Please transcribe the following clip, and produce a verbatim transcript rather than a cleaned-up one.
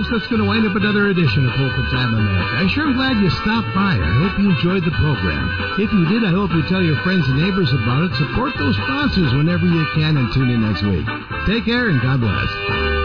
folks, that's going to wind up another edition of Pulpit Time America. I'm sure glad you stopped by. I hope you enjoyed the program. If you did, I hope you tell your friends and neighbors about it. Support those sponsors whenever you can and tune in next week. Take care and God bless.